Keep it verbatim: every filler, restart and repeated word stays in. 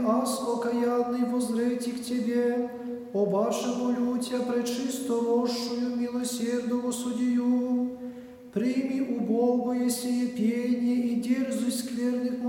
аз окаянный воззрети к Тебе, о ваше молю Тя, пречисто росшую милосердного судью, прими убогое сие пение и дерзость скверных